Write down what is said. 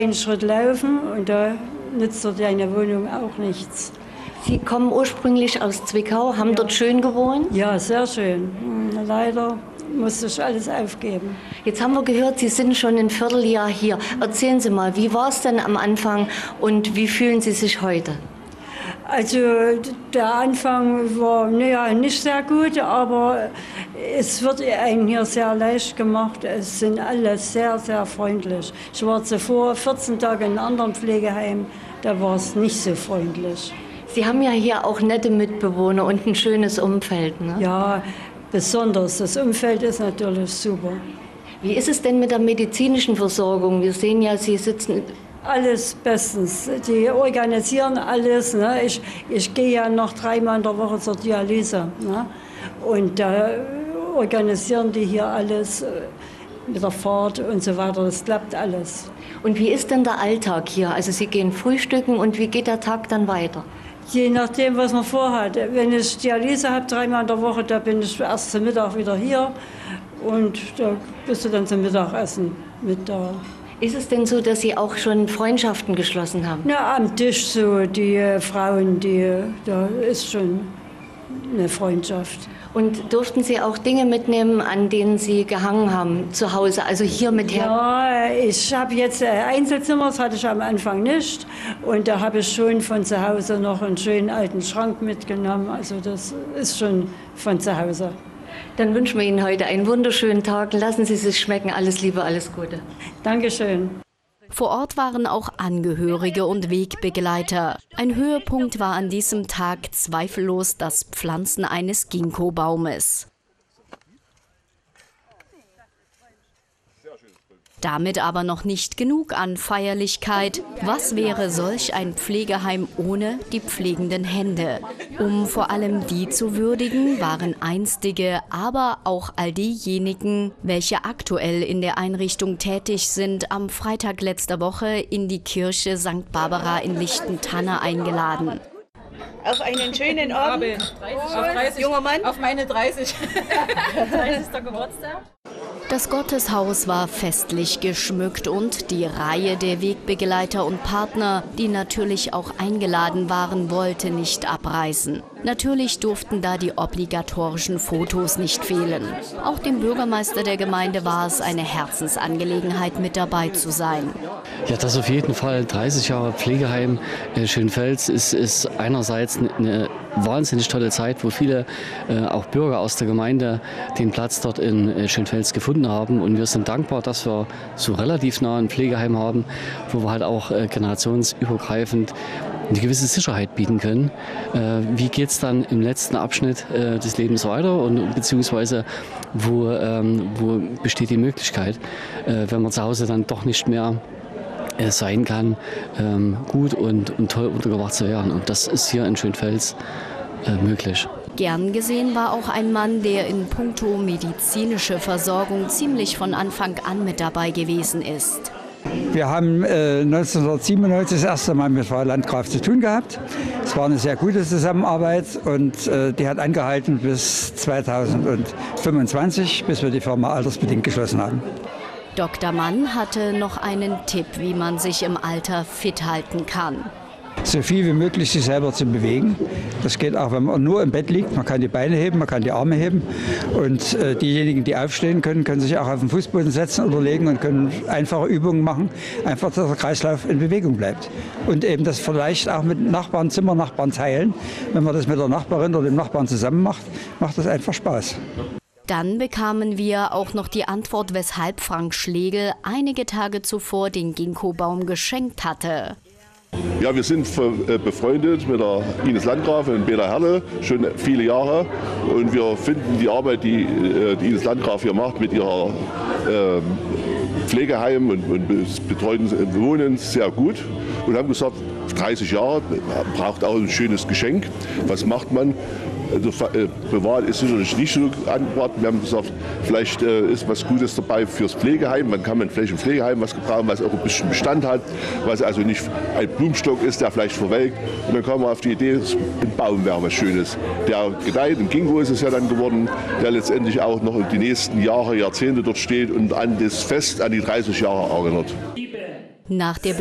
Einen Schritt laufen und da nützt dort eine Wohnung auch nichts. Sie kommen ursprünglich aus Zwickau, haben dort schön gewohnt? Ja, sehr schön. Leider musste ich alles aufgeben. Jetzt haben wir gehört, Sie sind schon ein Vierteljahr hier. Erzählen Sie mal, wie war es denn am Anfang und wie fühlen Sie sich heute? Also der Anfang war nicht sehr gut, aber es wird einem hier sehr leicht gemacht. Es sind alle sehr, sehr freundlich. Ich war zuvor 14 Tage in einem anderen Pflegeheim, da war es nicht so freundlich. Sie haben ja hier auch nette Mitbewohner und ein schönes Umfeld, ne? Ja, besonders. Das Umfeld ist natürlich super. Wie ist es denn mit der medizinischen Versorgung? Wir sehen ja, Sie sitzen... Alles bestens. Die organisieren alles. Ne? Ich gehe ja noch 3-mal in der Woche zur Dialyse. Ne? Und da organisieren die hier alles mit der Fahrt und so weiter. Das klappt alles. Und wie ist denn der Alltag hier? Also Sie gehen frühstücken und wie geht der Tag dann weiter? Je nachdem, was man vorhat. Wenn ich Dialyse habe, 3-mal in der Woche, da bin ich erst zum Mittag wieder hier. Und da bist du dann zum Mittagessen mit da. Ist es denn so, dass Sie auch schon Freundschaften geschlossen haben? Na, am Tisch so, die Frauen, da ist schon eine Freundschaft. Und durften Sie auch Dinge mitnehmen, an denen Sie gehangen haben zu Hause, also hier mit her? Ja, ich habe jetzt Einzelzimmer, das hatte ich am Anfang nicht. Und da habe ich schon von zu Hause noch einen schönen alten Schrank mitgenommen. Also das ist schon von zu Hause. Dann wünschen wir Ihnen heute einen wunderschönen Tag. Lassen Sie es sich schmecken. Alles Liebe, alles Gute. Dankeschön. Vor Ort waren auch Angehörige und Wegbegleiter. Ein Höhepunkt war an diesem Tag zweifellos das Pflanzen eines Ginkgo-Baumes. Damit aber noch nicht genug an Feierlichkeit. Was wäre solch ein Pflegeheim ohne die pflegenden Hände? Um vor allem die zu würdigen, waren einstige, aber auch all diejenigen, welche aktuell in der Einrichtung tätig sind, am Freitag letzter Woche in die Kirche St. Barbara in Lichtentanne eingeladen. Auf einen schönen Abend. Auf 30, junger Mann. Auf meine 30. 30. Geburtstag. Das Gotteshaus war festlich geschmückt und die Reihe der Wegbegleiter und Partner, die natürlich auch eingeladen waren, wollte nicht abreisen. Natürlich durften da die obligatorischen Fotos nicht fehlen. Auch dem Bürgermeister der Gemeinde war es eine Herzensangelegenheit, mit dabei zu sein. Ja, das auf jeden Fall. 30 Jahre Pflegeheim Schönfels ist einerseits eine wahnsinnig tolle Zeit, wo viele auch Bürger aus der Gemeinde den Platz dort in Schönfels gefunden haben. Und wir sind dankbar, dass wir so relativ nah ein Pflegeheim haben, wo wir halt auch generationsübergreifend eine gewisse Sicherheit bieten können. Wie geht es dann im letzten Abschnitt des Lebens weiter und beziehungsweise wo besteht die Möglichkeit, wenn man zu Hause dann doch nicht mehr sein kann, gut und toll untergebracht zu werden. Und das ist hier in Schönfels möglich. Gern gesehen war auch ein Mann, der in puncto medizinische Versorgung ziemlich von Anfang an mit dabei gewesen ist. Wir haben 1997 das erste Mal mit Frau Landgraf zu tun gehabt. Es war eine sehr gute Zusammenarbeit und die hat angehalten bis 2025, bis wir die Firma altersbedingt geschlossen haben. Dr. Mann hatte noch einen Tipp, wie man sich im Alter fit halten kann. So viel wie möglich sich selber zu bewegen. Das geht auch, wenn man nur im Bett liegt. Man kann die Beine heben, man kann die Arme heben. Und diejenigen, die aufstehen können, können sich auch auf den Fußboden setzen oder legen und können einfache Übungen machen. Einfach, dass der Kreislauf in Bewegung bleibt. Und eben das vielleicht auch mit Nachbarn, Zimmernachbarn teilen. Wenn man das mit der Nachbarin oder dem Nachbarn zusammen macht, macht das einfach Spaß. Dann bekamen wir auch noch die Antwort, weshalb Frank Schlegel einige Tage zuvor den Ginkgo-Baum geschenkt hatte. Ja, wir sind befreundet mit der Ines Landgraf und Peter Herle schon viele Jahre. Und wir finden die Arbeit, die Ines Landgraf hier macht mit ihrer Pflegeheim und betreuten Wohnen sehr gut. Und haben gesagt, 30 Jahre braucht auch ein schönes Geschenk. Was macht man? Also, privat ist sicherlich nicht so Antwort. Wir haben gesagt, vielleicht ist was Gutes dabei fürs Pflegeheim. Man kann vielleicht im Pflegeheim was gebrauchen, was auch ein bisschen Bestand hat, was also nicht ein Blumenstock ist, der vielleicht verwelkt. Und dann kam man auf die Idee, ein Baum wäre was Schönes. Der gedeiht, ein Ginkgo ist es ja dann geworden, der letztendlich auch noch die nächsten Jahre, Jahrzehnte dort steht und an das Fest, an die 30 Jahre erinnert. Nach der